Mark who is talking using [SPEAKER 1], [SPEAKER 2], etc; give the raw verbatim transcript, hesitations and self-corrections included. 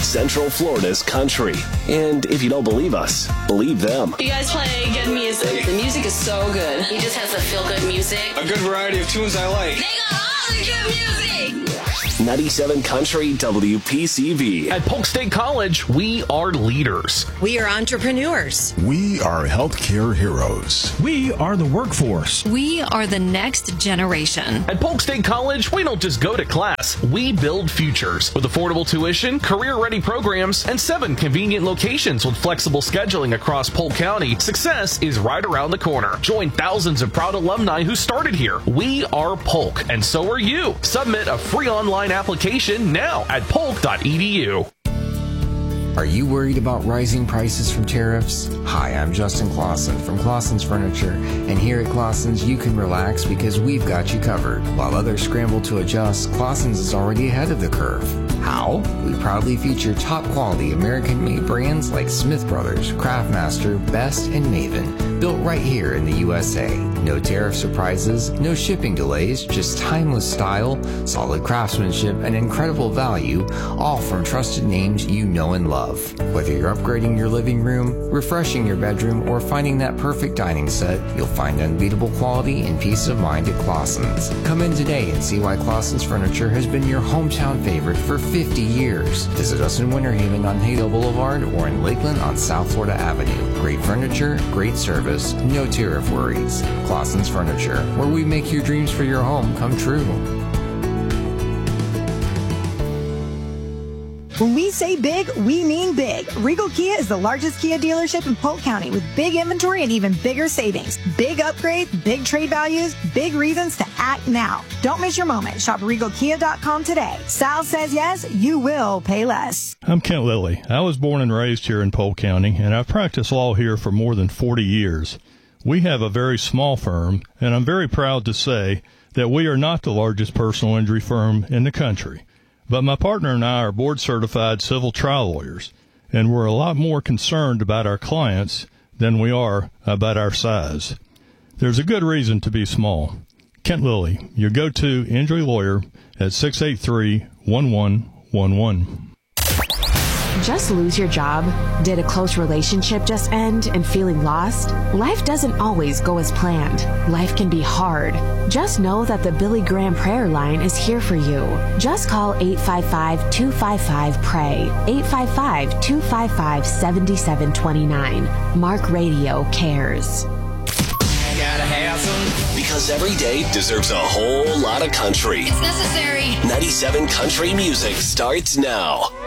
[SPEAKER 1] Central Florida's country. And if you don't believe us, believe them.
[SPEAKER 2] You guys play good music. The music is so good.
[SPEAKER 3] He just has the feel-good music.
[SPEAKER 4] A good variety of tunes I like.
[SPEAKER 3] They got all the good music.
[SPEAKER 1] ninety-seven Country W P C V.
[SPEAKER 5] At Polk State College, we are leaders.
[SPEAKER 6] We are entrepreneurs.
[SPEAKER 7] We are healthcare heroes.
[SPEAKER 8] We are the workforce.
[SPEAKER 9] We are the next generation.
[SPEAKER 5] At Polk State College, we don't just go to class. We build futures. With affordable tuition, career-ready programs, and seven convenient locations with flexible scheduling across Polk County, success is right around the corner. Join thousands of proud alumni who started here. We are Polk, and so are you. Submit a free online application now at polk dot e d u.
[SPEAKER 10] Are you worried about rising prices from tariffs? Hi, I'm Justin Clausen from Clausen's Furniture, and here at Clausen's you can relax because we've got you covered. While others scramble to adjust, Clausen's is already ahead of the curve. How? We proudly feature top-quality American-made brands like Smith Brothers, Craftmaster, Best, and Maven, built right here in the U S A. No tariff surprises, no shipping delays, just timeless style, solid craftsmanship, and incredible value, all from trusted names you know and love. Whether you're upgrading your living room, refreshing your bedroom, or finding that perfect dining set, you'll find unbeatable quality and peace of mind at Clausen's. Come in today and see why Clausen's Furniture has been your hometown favorite for fifty years. Visit us in Winter Haven on Halo Boulevard or in Lakeland on South Florida Avenue. Great furniture, great service, no tariff worries. Clausen's Furniture, where we make your dreams for your home come true.
[SPEAKER 11] When we say big, we mean big. Regal Kia is the largest Kia dealership in Polk County with big inventory and even bigger savings. Big upgrades, big trade values, big reasons to act now. Don't miss your moment. Shop regal kia dot com today. Sal says yes, you will pay less.
[SPEAKER 8] I'm Kent Lilly. I was born and raised here in Polk County, and I've practiced law here for more than forty years. We have a very small firm, and I'm very proud to say that we are not the largest personal injury firm in the country. But my partner and I are board-certified civil trial lawyers, and we're a lot more concerned about our clients than we are about our size. There's a good reason to be small. Kent Lilly, your go-to injury lawyer at six eight three, one one one one.
[SPEAKER 12] Just lose your job? Did a close relationship just end and feeling lost? Life doesn't always go as planned. Life can be hard. Just know that the Billy Graham Prayer Line is here for you. Just call eight five five, two five five, P R A Y, eight five five, two five five, seven seven two nine. Mark Radio cares.
[SPEAKER 1] Gotta have some. Because every day deserves a whole lot of country.
[SPEAKER 3] It's necessary.
[SPEAKER 1] ninety-seven Country Music starts now.